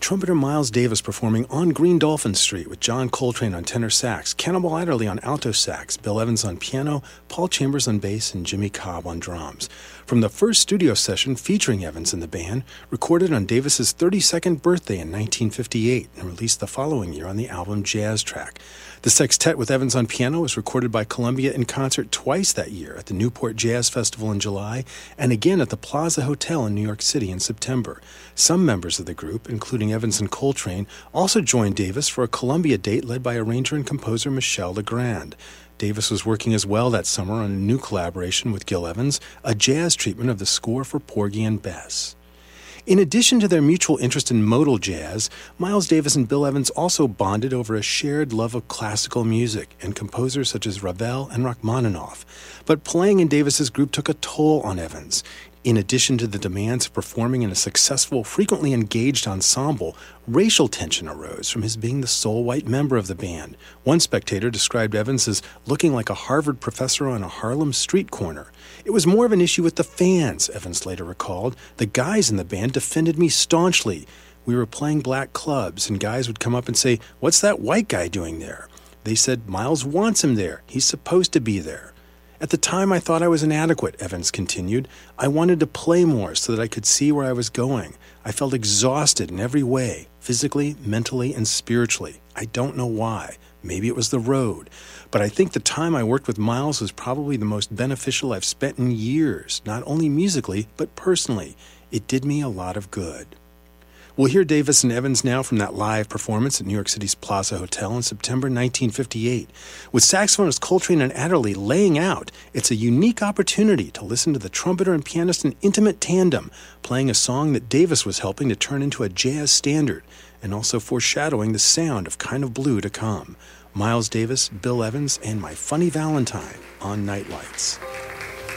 trumpeter Miles Davis performing On Green Dolphin Street with John Coltrane on tenor sax, Cannibal Adderley on alto sax, Bill Evans on piano, Paul Chambers on bass, and Jimmy Cobb on drums. From the first studio session featuring Evans in the band, recorded on Davis's 32nd birthday in 1958 and released the following year on the album Jazz Track. The sextet with Evans on piano was recorded by Columbia in concert twice that year at the Newport Jazz Festival in July and again at the Plaza Hotel in New York City in September. Some members of the group, including Evans and Coltrane, also joined Davis for a Columbia date led by arranger and composer Michel Legrand. Davis was working as well that summer on a new collaboration with Gil Evans, a jazz treatment of the score for Porgy and Bess. In addition to their mutual interest in modal jazz, Miles Davis and Bill Evans also bonded over a shared love of classical music and composers such as Ravel and Rachmaninoff. But playing in Davis's group took a toll on Evans. In addition to the demands of performing in a successful, frequently engaged ensemble, racial tension arose from his being the sole white member of the band. One spectator described Evans as looking like a Harvard professor on a Harlem street corner. It was more of an issue with the fans, Evans later recalled. The guys in the band defended me staunchly. We were playing black clubs, and guys would come up and say, "What's that white guy doing there?" They said, "Miles wants him there. He's supposed to be there." At the time, I thought I was inadequate, Evans continued. I wanted to play more so that I could see where I was going. I felt exhausted in every way, physically, mentally, and spiritually. I don't know why. Maybe it was the road. But I think the time I worked with Miles was probably the most beneficial I've spent in years, not only musically, but personally. It did me a lot of good. We'll hear Davis and Evans now from that live performance at New York City's Plaza Hotel in September 1958. With saxophonist Coltrane and Adderley laying out, it's a unique opportunity to listen to the trumpeter and pianist in intimate tandem, playing a song that Davis was helping to turn into a jazz standard, and also foreshadowing the sound of Kind of Blue to come. Miles Davis, Bill Evans, and My Funny Valentine on Night Lights.